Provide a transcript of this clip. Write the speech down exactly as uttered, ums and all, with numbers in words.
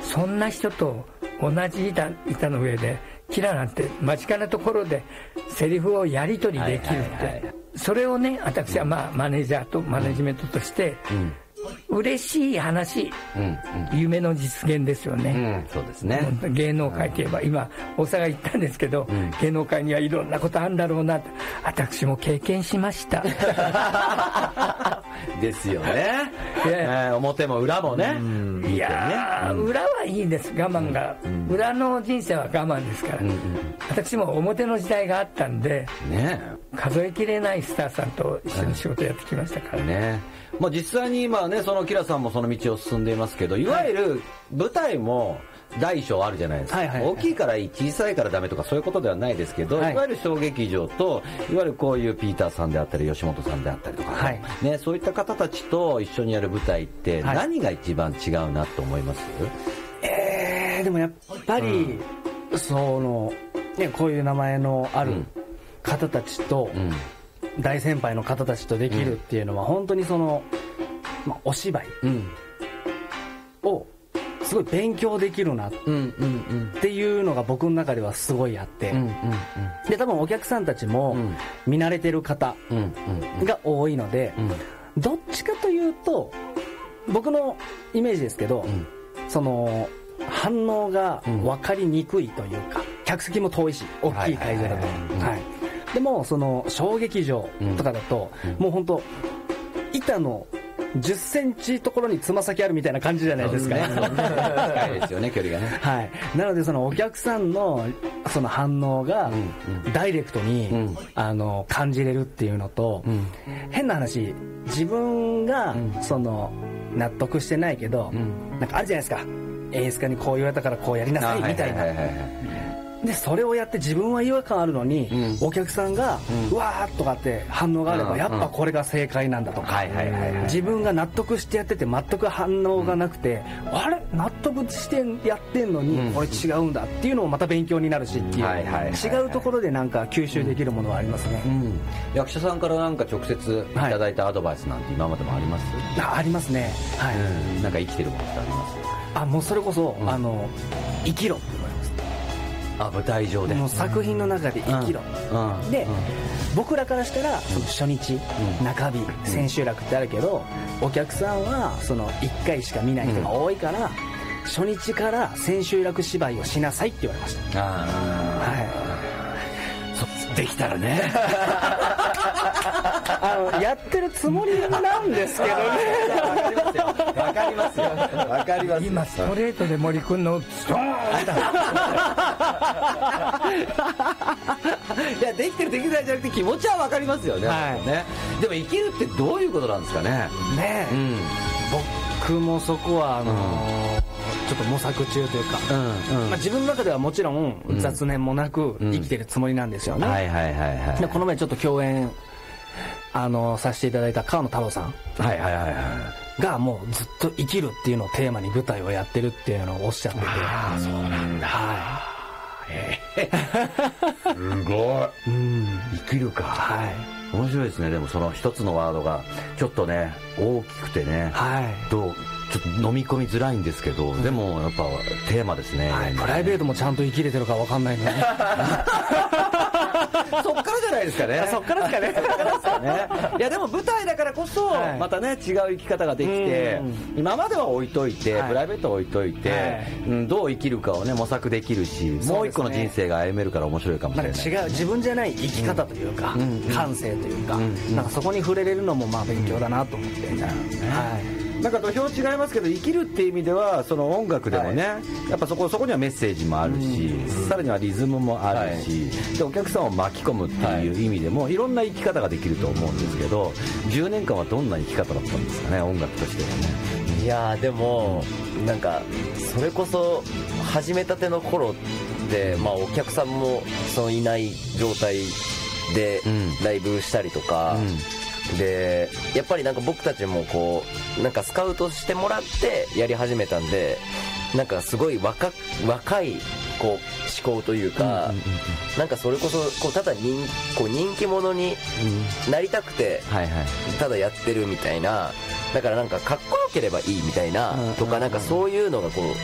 そんな人と同じ板, 板の上でキラなんて間近なところでセリフをやり取りできるって、はいはいはい、それをね私はまあマネージャーとマネジメントとして、うん嬉しい話、うんうん、夢の実現ですよね、うん、 そうですね。 芸能界といえば、うん、今大阪行ったんですけど、うん、芸能界にはいろんなことあるんだろうなと私も経験しましたですよね、えー、表も裏もね、うん、 いや、うん、裏はいいです。我慢が、うん、裏の人生は我慢ですから、うんうん、私も表の時代があったんで、ね、数えきれないスターさんと一緒に仕事やってきましたからね、ね、 まあ、実際に今ねそのキラさんもその道を進んでいますけど、いわゆる舞台も大小あるじゃないですか、はいはいはい、大きいからいい小さいからダメとかそういうことではないですけど、はい、いわゆる小劇場といわゆるこういうピーターさんであったり吉本さんであったりとか、はいね、そういった方たちと一緒にやる舞台って何が一番違うなと思います？はい、 えー、でもやっぱり、うん、その、ね、こういう名前のある方たちと、うんうん、大先輩の方たちとできるっていうのは本当にその、まあ、お芝居をすごい勉強できるなっていうのが僕の中ではすごいあって、うんうんうん、で多分お客さんたちも見慣れてる方が多いので、うんうんうん、どっちかというと僕のイメージですけど、うん、その反応が分かりにくいというか、客席も遠いし大きい会場だと、はい、でもその小劇場とかだと、うん、もう本当板のじゅっセンチところにつま先あるみたいな感じじゃないですか。 近いですよね、距離がね。 はい。なのでそのお客さんのその反応がダイレクトに、うん、あの感じれるっていうのと、うん、変な話、自分がその納得してないけど、うん、なんかあるじゃないですか。演出家にこう言われたからこうやりなさいみたいな。でそれをやって自分は違和感あるのに、うん、お客さんが、うん、うわーっとかって反応があれば、うん、やっぱこれが正解なんだとか、自分が納得してやってて全く反応がなくて、うん、あれ納得してやってんのに、うん、これ違うんだっていうのもまた勉強になるしっていう、違うところでなんか吸収できるものはありますね、うんうん、 役者さんからなんか直接いただいたアドバイスなんて今までもあります？ あ、ありますね、はい、 うん、なんか生きてるものってあります？ あ、もうそれこそ、うん、あの生きろ、 あ、舞台上でもう作品の中で生きろ、うんうん、で、うん、僕らからしたらその初日、うん、中日、千秋楽ってあるけど、お客さんはそのいっかいしか見ない人が多いから、うん、初日から千秋楽芝居をしなさいって言われました。あ、 はい、そできたらねあのやってるつもりなんですけどね。 わかりますよ、わかりますよ。 今ストレートで森君のストーンいや、できてるできないじゃなくて気持ちはわかりますよね、はい、ね。でも生きるってどういうことなんですかね。 ねえ、うん、僕もそこはあのーうん、ちょっと模索中というか、うんうん、まあ、自分の中ではもちろん雑念もなく生きてるつもりなんですよね。でこの前ちょっと共演あのさせていただいた川野太郎さん、はいはいはいはい、がもうずっと生きるっていうのをテーマに舞台をやってるっていうのをおっしゃってて、ああ、そうなんだ、はい、えー、すごい、うん、生きるか、はい、面白いですね。でもその一つのワードがちょっとね大きくてね、はい、どうちょっと飲み込みづらいんですけど、うん、でもやっぱテーマですね、はい、 プライベートもちゃんと生きれてるか分かんないのねそっからじゃないですかね。 そっからですかねいやでも舞台だからこそまたね、はい、違う生き方ができて、うん、今までは置いといて、はい、プライベートは置いといて、はい、うん、どう生きるかをね模索できるし、ね、もう一個の人生が歩めるから面白いかもしれない。 なんか違う自分じゃない生き方というか、うん、感性というか、うん、なんかそこに触れれるのもまあ勉強だなと思って、うん、はい、 なんか土俵違いますけど生きるっていう意味ではその音楽でもね、はい、やっぱそこそこにはメッセージもあるし、うん、さらにはリズムもあるし、はい、でお客さんを巻き込むっていう意味でも、はい、いろんな生き方ができると思うんですけど、じゅうねんかんはどんな生き方だったんですかね、音楽としてはね。 いやでもなんかそれこそ始めたての頃って、まあ、お客さんもそのいない状態でライブしたりとか、うんうん、でやっぱりなんか僕たちもこうなんかスカウトしてもらってやり始めたんで、なんかすごい 若, 若いこう思考というか、うんうんうん、なんかそれこそこうただ 人, こう人気者になりたくてただやってるみたいな、だからなんかかっこよければいいみたいなとか、なんかそういうのがこ